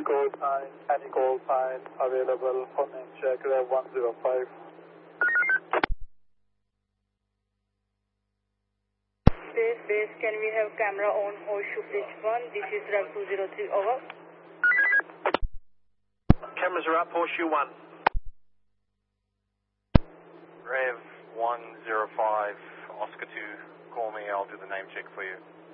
Any call sign available for name check, Rev 105. Base, can we have camera on Horseshoe Bridge 1? This is Rev 203, over. Cameras are up, Horseshoe 1. Rev 105, Oscar 2, call me, I'll do the name check for you.